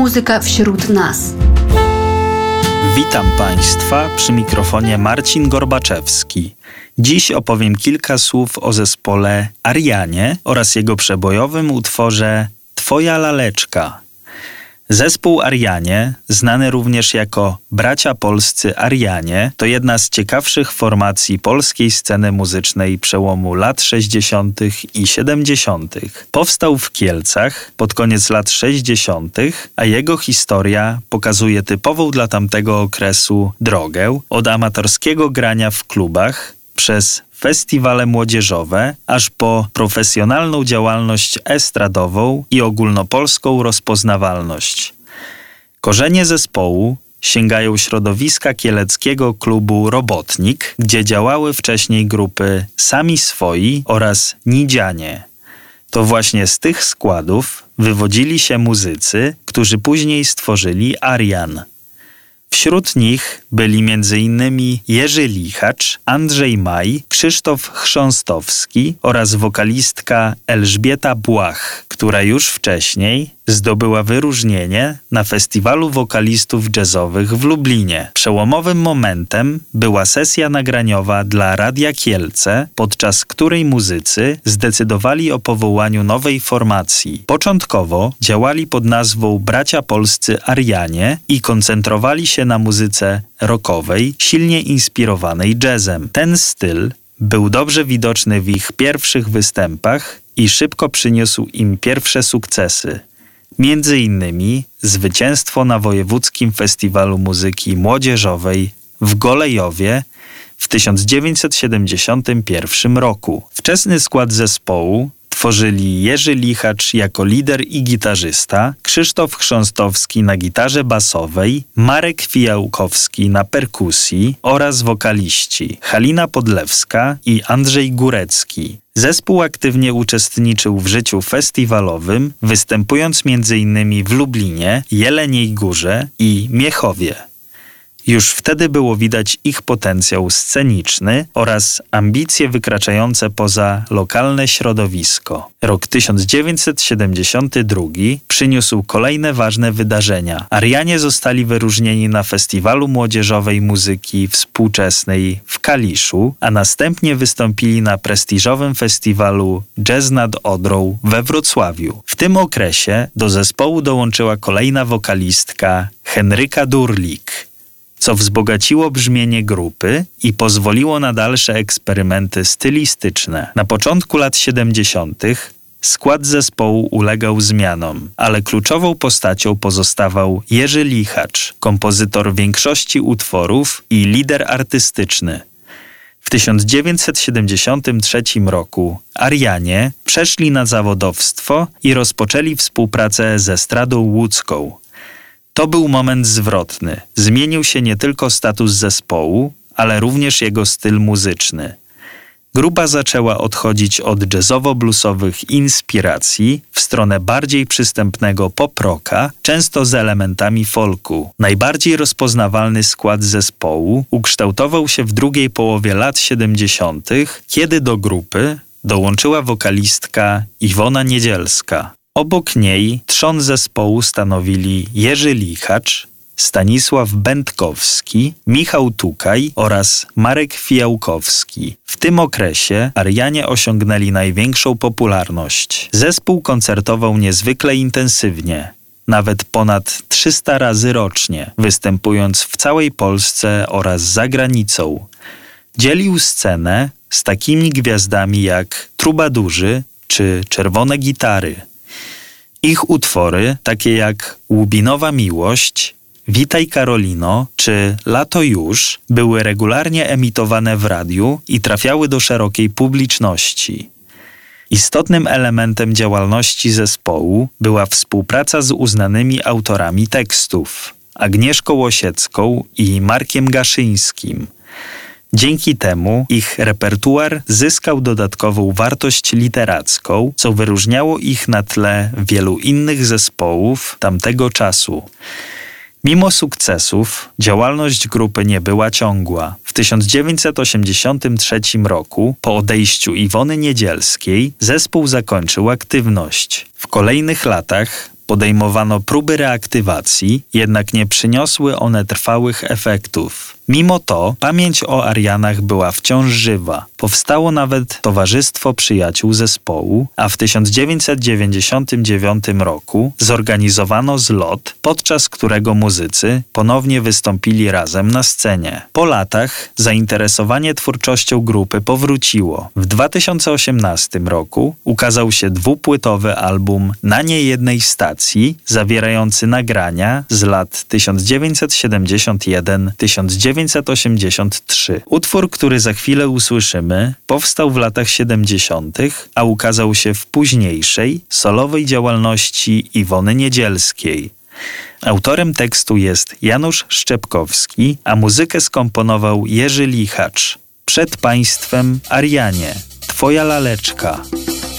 Muzyka wśród nas. Witam Państwa, przy mikrofonie Marcin Gorbaczewski. Dziś opowiem kilka słów o zespole Arianie oraz jego przebojowym utworze Twoja laleczka. Zespół Arianie, znany również jako Bracia Polscy Arianie, to jedna z ciekawszych formacji polskiej sceny muzycznej przełomu lat 60. i 70. Powstał w Kielcach pod koniec lat 60., a jego historia pokazuje typową dla tamtego okresu drogę od amatorskiego grania w klubach przez festiwale młodzieżowe, aż po profesjonalną działalność estradową i ogólnopolską rozpoznawalność. Korzenie zespołu sięgają środowiska kieleckiego klubu Robotnik, gdzie działały wcześniej grupy Sami Swoi oraz Nidzianie. To właśnie z tych składów wywodzili się muzycy, którzy później stworzyli Arian. Wśród nich byli m.in. Jerzy Lichacz, Andrzej Maj, Krzysztof Chrząstowski oraz wokalistka Elżbieta Błach, która już wcześniej zdobyła wyróżnienie na Festiwalu Wokalistów Jazzowych w Lublinie. Przełomowym momentem była sesja nagraniowa dla Radia Kielce, podczas której muzycy zdecydowali o powołaniu nowej formacji. Początkowo działali pod nazwą Bracia Polscy Arianie i koncentrowali się na muzyce rockowej, silnie inspirowanej jazzem. Ten styl był dobrze widoczny w ich pierwszych występach i szybko przyniósł im pierwsze sukcesy. Między innymi zwycięstwo na Wojewódzkim Festiwalu Muzyki Młodzieżowej w Golejowie w 1971 roku. Wczesny skład zespołu tworzyli Jerzy Lichacz jako lider i gitarzysta, Krzysztof Chrząstowski na gitarze basowej, Marek Fijałkowski na perkusji oraz wokaliści Halina Podlewska i Andrzej Górecki. Zespół aktywnie uczestniczył w życiu festiwalowym, występując m.in. w Lublinie, Jeleniej Górze i Miechowie. Już wtedy było widać ich potencjał sceniczny oraz ambicje wykraczające poza lokalne środowisko. Rok 1972 przyniósł kolejne ważne wydarzenia. Arianie zostali wyróżnieni na Festiwalu Młodzieżowej Muzyki Współczesnej w Kaliszu, a następnie wystąpili na prestiżowym festiwalu Jazz nad Odrą we Wrocławiu. W tym okresie do zespołu dołączyła kolejna wokalistka Henryka Durlik, co wzbogaciło brzmienie grupy i pozwoliło na dalsze eksperymenty stylistyczne. Na początku lat 70. skład zespołu ulegał zmianom, ale kluczową postacią pozostawał Jerzy Lichacz, kompozytor większości utworów i lider artystyczny. W 1973 roku Arianie przeszli na zawodowstwo i rozpoczęli współpracę z Estradą Łódzką. To był moment zwrotny. Zmienił się nie tylko status zespołu, ale również jego styl muzyczny. Grupa zaczęła odchodzić od jazzowo-bluesowych inspiracji w stronę bardziej przystępnego pop-rocka, często z elementami folku. Najbardziej rozpoznawalny skład zespołu ukształtował się w drugiej połowie lat 70., kiedy do grupy dołączyła wokalistka Iwona Niedzielska. Obok niej trzon zespołu stanowili Jerzy Lichacz, Stanisław Będkowski, Michał Tukaj oraz Marek Fijałkowski. W tym okresie Arianie osiągnęli największą popularność. Zespół koncertował niezwykle intensywnie, nawet ponad 300 razy rocznie, występując w całej Polsce oraz za granicą. Dzielił scenę z takimi gwiazdami jak Trubadurzy czy Czerwone Gitary. Ich utwory, takie jak Łubinowa Miłość, Witaj Karolino czy Lato już, były regularnie emitowane w radiu i trafiały do szerokiej publiczności. Istotnym elementem działalności zespołu była współpraca z uznanymi autorami tekstów Agnieszką Łosiecką i Markiem Gaszyńskim. Dzięki temu ich repertuar zyskał dodatkową wartość literacką, co wyróżniało ich na tle wielu innych zespołów tamtego czasu. Mimo sukcesów, działalność grupy nie była ciągła. W 1983 roku, po odejściu Iwony Niedzielskiej, zespół zakończył aktywność. W kolejnych latach Podejmowano próby reaktywacji, jednak nie przyniosły one trwałych efektów. Mimo to pamięć o Arianach była wciąż żywa. Powstało nawet Towarzystwo Przyjaciół Zespołu, a w 1999 roku zorganizowano zlot, podczas którego muzycy ponownie wystąpili razem na scenie. Po latach zainteresowanie twórczością grupy powróciło. W 2018 roku ukazał się dwupłytowy album Na niejednej stacji, zawierający nagrania z lat 1971-1983. Utwór, który za chwilę usłyszymy, powstał w latach 70., a ukazał się w późniejszej, solowej działalności Iwony Niedzielskiej. Autorem tekstu jest Janusz Szczepkowski, a muzykę skomponował Jerzy Lichacz. Przed państwem Arianie, twoja laleczka.